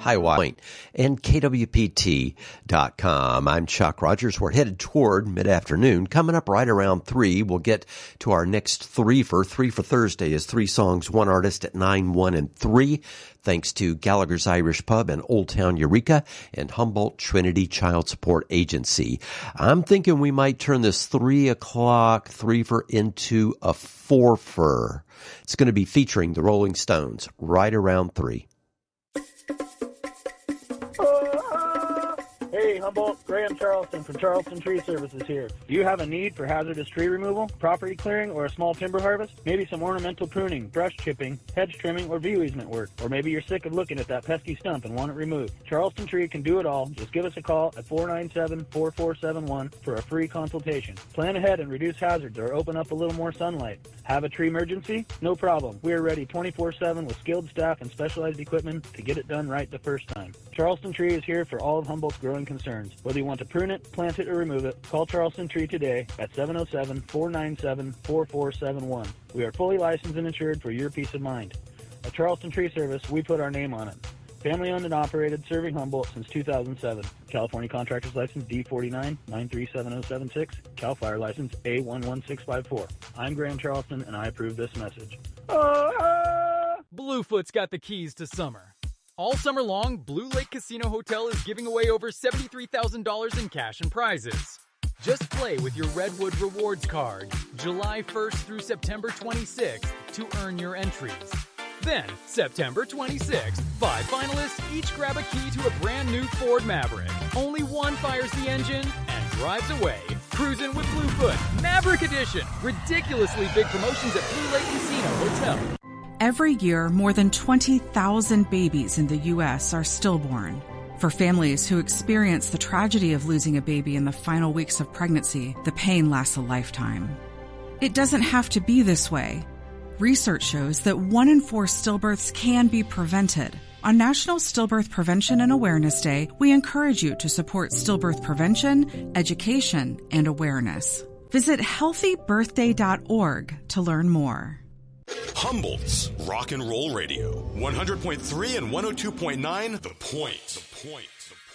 High Point, and KWPT.com. I'm Chuck Rogers. We're headed toward mid-afternoon. Coming up right around 3, we'll get to our next Three for Thursday is 3 songs, 1 artist at 9, 1, and 3. Thanks to Gallagher's Irish Pub in Old Town Eureka and Humboldt Trinity Child Support Agency. I'm thinking we might turn this 3 o'clock 3 for into a 4 for. It's going to be featuring the Rolling Stones right around 3. Hey, Humboldt, Graham Charleston from Charleston Tree Services here. Do you have a need for hazardous tree removal, property clearing, or a small timber harvest? Maybe some ornamental pruning, brush chipping, hedge trimming, or view easement work. Or maybe you're sick of looking at that pesky stump and want it removed. Charleston Tree can do it all. Just give us a call at 497-4471 for a free consultation. Plan ahead and reduce hazards or open up a little more sunlight. Have a tree emergency? No problem. We are ready 24/7 with skilled staff and specialized equipment to get it done right the first time. Charleston Tree is here for all of Humboldt's growing concerns. Whether you want to prune it, plant it, or remove it, call Charleston Tree today at 707-497-4471. We are fully licensed and insured for your peace of mind. At Charleston Tree Service, we put our name on it. Family owned and operated, serving Humboldt since 2007. California Contractor's License D49 9377076. Cal Fire License A11654. I'm Graham Charleston, and I approve this message. Bluefoot's got the keys to summer. All summer long, Blue Lake Casino Hotel is giving away over $73,000 in cash and prizes. Just play with your Redwood Rewards card July 1st through September 26th to earn your entries. Then, September 26th, 5 finalists each grab a key to a brand new Ford Maverick. Only one fires the engine and drives away. Cruising with Bluefoot, Maverick Edition. Ridiculously big promotions at Blue Lake Casino Hotel. Every year, more than 20,000 babies in the U.S. are stillborn. For families who experience the tragedy of losing a baby in the final weeks of pregnancy, the pain lasts a lifetime. It doesn't have to be this way. Research shows that 1 in 4 stillbirths can be prevented. On National Stillbirth Prevention and Awareness Day, we encourage you to support stillbirth prevention, education, and awareness. Visit healthybirthday.org to learn more. Humboldt's Rock and Roll Radio, 100.3 and 102.9, The Point.